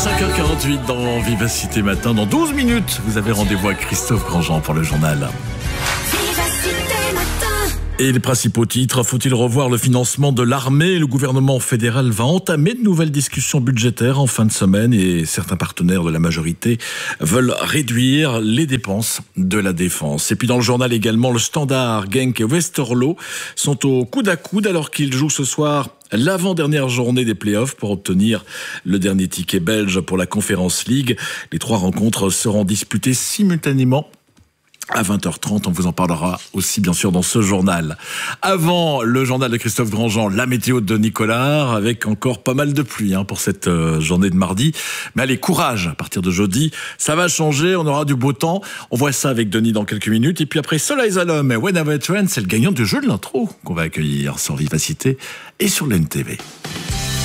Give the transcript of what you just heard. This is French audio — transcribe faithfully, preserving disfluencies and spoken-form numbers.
cinq heures quarante-huit dans Vivacité Matin. Dans douze minutes, vous avez rendez-vous avec Christophe Grandjean pour le journal. Et les principaux titres, faut-il revoir le financement de l'armée? Le gouvernement fédéral va entamer de nouvelles discussions budgétaires en fin de semaine et certains partenaires de la majorité veulent réduire les dépenses de la défense. Et puis dans le journal également, le Standard, Genk et Westerlo sont au coude à coude alors qu'ils jouent ce soir l'avant-dernière journée des playoffs pour obtenir le dernier ticket belge pour la Conference League. Les trois rencontres seront disputées simultanément à vingt heures trente, on vous en parlera aussi bien sûr dans ce journal. Avant le journal de Christophe Grandjean, la météo de Nicolas, avec encore pas mal de pluie hein, pour cette euh, journée de mardi. Mais allez, courage, à partir de jeudi, ça va changer, on aura du beau temps. On voit ça avec Denis dans quelques minutes. Et puis après, Soleil Alom et When Trend, c'est le gagnant du jeu de l'intro qu'on va accueillir sur Vivacité et sur l'N T V.